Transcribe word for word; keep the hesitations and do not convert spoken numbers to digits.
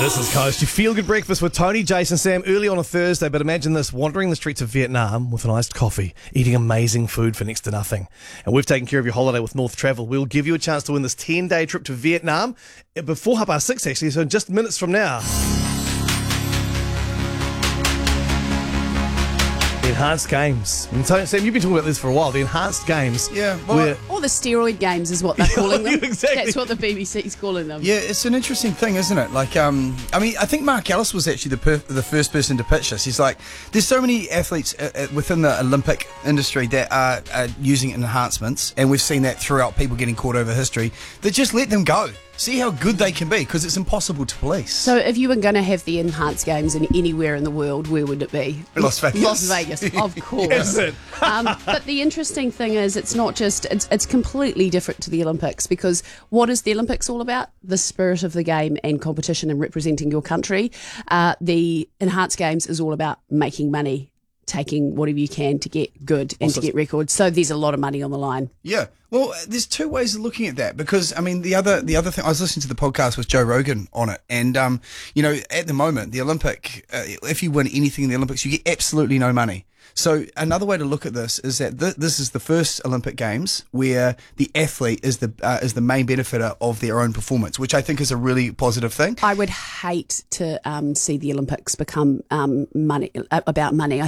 This is Coast. You feel good breakfast with Tony, Jason, Sam early on a Thursday, but imagine this, wandering the streets of Vietnam with an iced coffee, eating amazing food for next to nothing. And we've taken care of your holiday with North Travel. We'll give you a chance to win this ten-day trip to Vietnam before half past six, actually, so in just minutes from now. The Enhanced Games. And Tony, Sam, you've been talking about this for a while. The Enhanced Games. Yeah. Well, where, Or the steroid games is what they're calling them. Exactly. That's what the B B C's calling them. yeah, it's an interesting thing, isn't it? Like, um, I mean, I think Mark Ellis was actually the per- the first person to pitch this. He's like, there's so many athletes uh, uh, within the Olympic industry that are, are using enhancements, and we've seen that throughout people getting caught over history, that just let them go. See how good they can be, because it's impossible to police. So if you were going to have the enhanced games in anywhere in the world, where would it be? Las Vegas. Las Vegas, of course. Is it? um, but the interesting thing is, it's not just, it's, it's completely different to the Olympics, because what is the Olympics all about? The spirit of the game and competition and representing your country. Uh, the enhanced games is all about making money, taking whatever you can to get good and Also, to get records. So there's a lot of money on the line. Yeah. Well, there's two ways of looking at that, because I mean, the other the other thing, I was listening to the podcast with Joe Rogan on it, and um, you know, at the moment, the Olympic, uh, if you win anything in the Olympics, you get absolutely no money. So another way to look at this is that th- this is the first Olympic Games where the athlete is the uh, is the main benefiter of their own performance, which I think is a really positive thing. I would hate to um, see the Olympics become um, money uh, about money. I